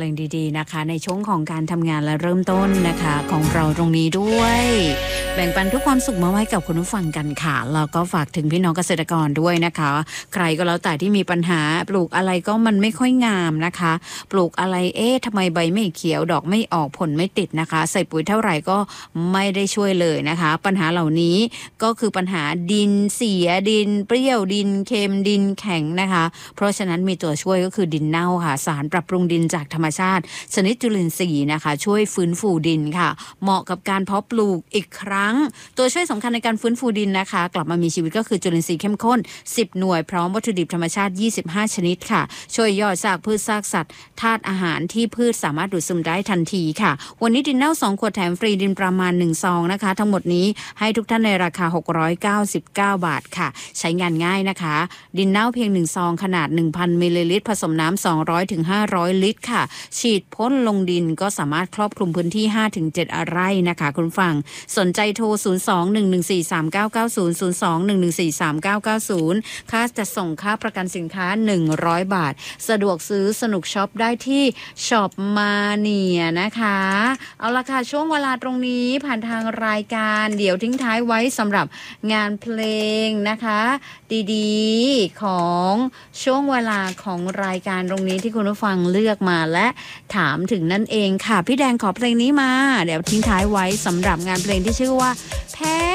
ลงดีๆนะคะในช่วงของการทำงานและเริ่มต้นนะคะของเราตรงนี้ด้วยแบ่งปันทุกความสุขมาไว้กับคุณผู้ฟังกันค่ะแล้วก็ฝากถึงพี่น้องเกษตรกรด้วยนะคะใครก็แล้วแต่ที่มีปัญหาปลูกอะไรก็มันไม่ค่อยงามนะคะปลูกอะไรทำไมใบไม่เขียวดอกไม่ออกผลไม่ติดนะคะใส่ปุ๋ยเท่าไหร่ก็ไม่ได้ช่วยเลยนะคะปัญหาเหล่านี้ก็คือปัญหาดินเสียดินเปรี้ยวดินเค็มดินแข็งนะคะเพราะฉะนั้นมีตัวช่วยก็คือดินเน่าค่ะสารปรับปรุงดินจากธรรมชาติชนิดจุลินทรีย์นะคะช่วยฟื้นฟูดินค่ะเหมาะกับการเพาะปลูกอีกครั้งตัวช่วยสำคัญในการฟื้นฟูดินนะคะกลับมามีชีวิตก็คือจุลินทรีย์เข้มข้น10หน่วยพร้อมวัตถุดิบธรรมชาติ25ชนิดค่ะช่วยย่อยซากพืชซากสัตว์ธาตุอาหารที่พืชสามารถดูดซึมได้ทันทีค่ะวันนี้ดินเน่า2ขวดแถมฟรีดินประมาณ1ซองนะคะทั้งหมดนี้ให้ทุกท่านในราคา699บาทค่ะใช้งานง่ายนะคะดินเน่าเพียง1ซองขนาด 1,000 มิลลิลิตรผสมน้ำ200ถึง500ลิตรค่ะฉีดพ่นลงดินก็สามารถครอบคลุมพื้นที่ 5-7 ไร่นะคะคุณฟังสนใจโทร 02-114-3990 02-114-3990 ค่าจะส่งค่าประกันสินค้า100 บาทสะดวกซื้อสนุกช็อปได้ที่ช็อปมาเนียนะคะเอาละค่ะช่วงเวลาตรงนี้ผ่านทางรายการเดี๋ยวทิ้งท้ายไว้สำหรับงานเพลงนะคะดีๆของช่วงเวลาของรายการตรงนี้ที่คุณผู้ฟังเลือกมาและถามถึงนั่นเองค่ะพี่แดงขอเพลงนี้มาเดี๋ยวทิ้งท้ายไว้สำหรับงานเพลงที่ชื่อว่าแพ้